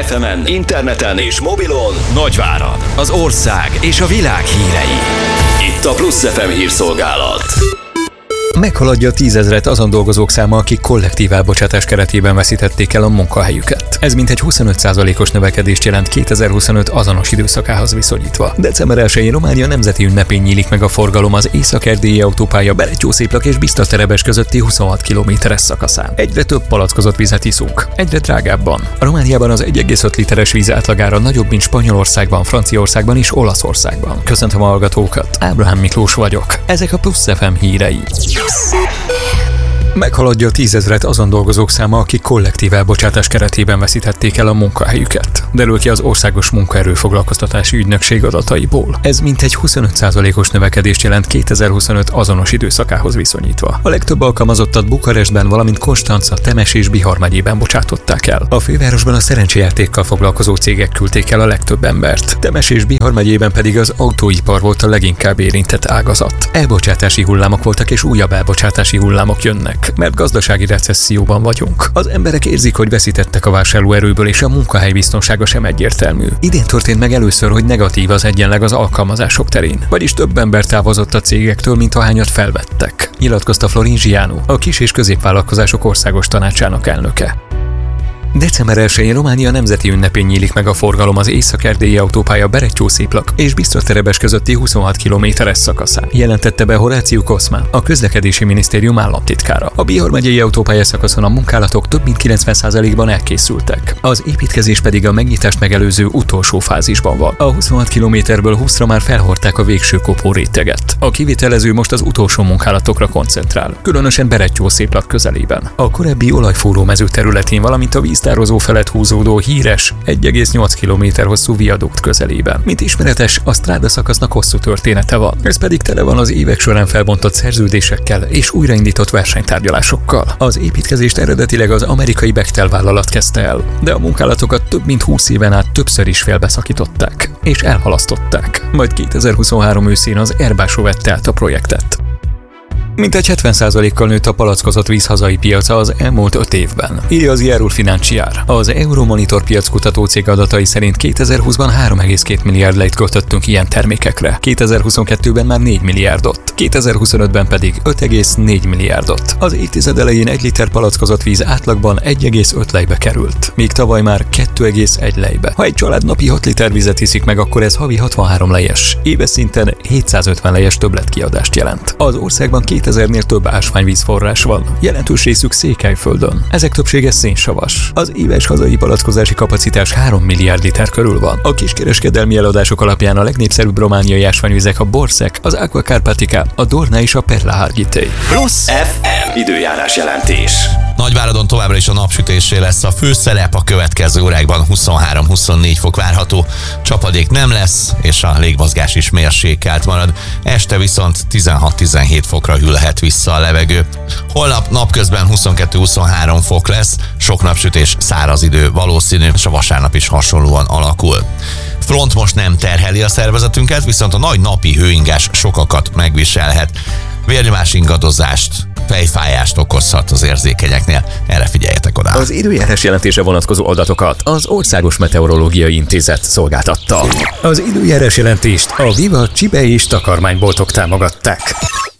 FM-en, interneten és mobilon Nagyvárad, az ország és a világ hírei. Itt a Plusz FM hírszolgálat. Meghaladja 10 000 azon dolgozók száma, akik kollektív elbocsátás keretében veszítették el a munkahelyüket. Ez mintegy 25%-os növekedést jelent 2025 azonos időszakához viszonyítva. December 1-én Románia nemzeti ünnepén nyílik meg a forgalom az észak-erdélyi autópálya Berettyószéplak és Biztos-Terebes közötti 26 kilométeres szakaszán. Egyre több palackozott vizet iszunk, egyre drágábban. A Romániában az 1,5 literes víz átlagára nagyobb, mint Spanyolországban, Franciaországban és Olaszországban. Köszöntöm a hallgatókat, Ábrahám Miklós vagyok. Ezek a Plusz FM hírei. Meghaladja 10 000 azon dolgozók száma, akik kollektív elbocsátás keretében veszítették el a munkahelyüket. Derül ki az Országos Munkaerőfoglalkoztatási Ügynökség adataiból. Ez mintegy 25%-os növekedést jelent 2025 azonos időszakához viszonyítva. A legtöbb alkalmazottat Bukarestben, valamint Konstanca, Temes és Bihar megyében bocsátották el. A fővárosban a szerencsejátékkal foglalkozó cégek küldték el a legtöbb embert. Temes és Bihar megyében pedig az autóipar volt a leginkább érintett ágazat. Elbocsátási hullámok voltak és újabb elbocsátási hullámok jönnek, mert gazdasági recesszióban vagyunk. Az emberek érzik, hogy veszítettek a vásárlóerőből, és a munkahely biztonsága sem egyértelmű. Idén történt meg először, hogy negatív az egyenleg az alkalmazások terén. Vagyis több ember távozott a cégektől, mint ahányat felvettek, nyilatkozta Florin Zsiánu, a kis- és középvállalkozások országos tanácsának elnöke. December 1-én Románia nemzeti ünnepén nyílik meg a forgalom az észak-erdélyi autópálya Berettyószéplak és Biztos-Terebes közötti 26 kilométeres szakaszán, jelentette be Horáciu Koszmán, a közlekedési minisztérium államtitkára. A Bihar megyei autópálya szakaszon a munkálatok több mint 90%-ban elkészültek. Az építkezés pedig a megnyitást megelőző utolsó fázisban van. A 26 kilométerből 20-ra már felhordták a végső kopó réteget. A kivitelező most az utolsó munkálatokra koncentrál, különösen Berettyószéplak közelében. A korábbi olajfúrómező területén, valamint a víztározó felett húzódó híres 1,8 km hosszú viadukt közelében. Mint ismeretes, a stráda szakasznak hosszú története van. Ez pedig tele van az évek során felbontott szerződésekkel és újraindított versenytárgyalásokkal. Az építkezést eredetileg az amerikai Bechtel vállalat kezdte el, de a munkálatokat több mint 20 éven át többször is félbeszakították és elhalasztották. Majd 2023 őszén az Airbus vette át a projektet. Mintegy 70%-kal nőtt a palackozott víz hazai piaca az elmúlt 5 évben, írja az Ierul Financiar. Az Euromonitor piackutató cég adatai szerint 2020-ban 3,2 milliárd lejt költöttünk ilyen termékekre, 2022-ben már 4 milliárdot, 2025-ben pedig 5,4 milliárdot. Az évtized elején 1 liter palackozott víz átlagban 1,5 lejbe került, míg tavaly már 2,1 lejbe. Ha egy család napi 6 liter vizet iszik meg, akkor ez havi 63 lejes, éves szinten 750 lejes többletkiadást jelent. Az országban 2000-nél több ásványvízforrás van, jelentős részük Székelyföldön. Ezek többsége szénsavas. Az éves hazai palackozási kapacitás 3 milliárd liter körül van. A kiskereskedelmi eladások alapján a legnépszerűbb romániai ásványvizek a Borszek, az Aqua Carpatica, a Dorna és a Perla Harghitei. Plusz FM időjárás jelentés. Nagyváradon továbbra is a napsütésé lesz a főszelep, a következő órákban 23-24 fok várható, csapadék nem lesz, és a légmozgás is mérsékelt marad. Este viszont 16-17 fokra hűlhet vissza a levegő. Holnap napközben 22-23 fok lesz, sok napsütés, száraz idő valószínű, és a vasárnap is hasonlóan alakul. Front most nem terheli a szervezetünket, viszont a nagy napi hőingás sokakat megviselhet. Vérnyomás ingadozást, fejfájást okozhat az érzékenyeknél. Erre figyeljetek oda. Az időjárás jelentésre vonatkozó adatokat az Országos Meteorológiai Intézet szolgáltatta. Az időjárás jelentést a Viva csibe és takarmányboltok támogatták.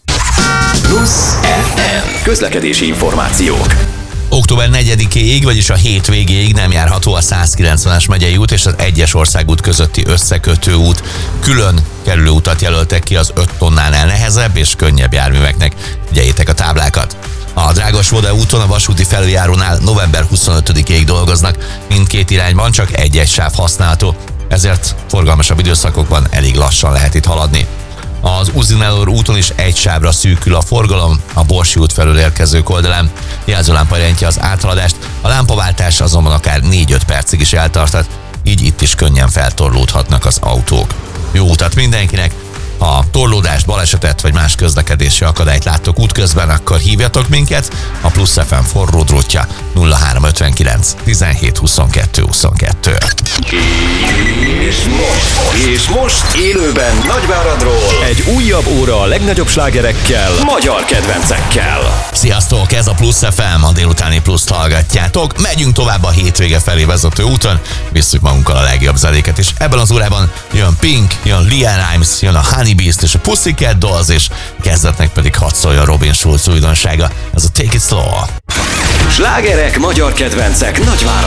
Plusz FM közlekedési információk. Október 4-éig, vagyis a hétvégéig nem járható a 190-es megyei út és az 1-es országút közötti összekötő út. Külön kerülőutat jelöltek ki az 5 tonnánál nehezebb és könnyebb járműveknek. Figyeljétek a táblákat. A Drágos-Vode úton a vasúti felüljárónál november 25-ig dolgoznak. Mindkét irányban csak egy sáv használható, ezért forgalmasabb időszakokban elég lassan lehet itt haladni. Az Uzinelor úton is egy sávra szűkül a forgalom a Borsi út felől érkezők oldalán. Jelzőlámpa jelentje az áthaladást, a lámpaváltás azonban akár 4-5 percig is eltarthat, így itt is könnyen feltorlódhatnak az autók. Jó utat mindenkinek! Ha torlódást, balesetet vagy más közlekedési akadályt láttok útközben, akkor hívjatok minket. A Plusz FM forró drótja 0359 17 22 22. És most élőben Nagyváradról egy újabb óra a legnagyobb slágerekkel, magyar kedvencekkel. Sziasztok, ez a Plusz FM, a délutáni Pluszt hallgatjátok. Megyünk tovább a hétvége felé vezető úton, visszük magunkkal a legjobb zenéket, és ebben az órában jön Pink, jön Liam Rimes, jön a Honey Beast és a Pussycat Dolls, és kezdetnek pedig hadd szóljon Robin Schulz újdonsága, ez a Take It Slow. Slágerek, magyar kedvencek Nagyváradon.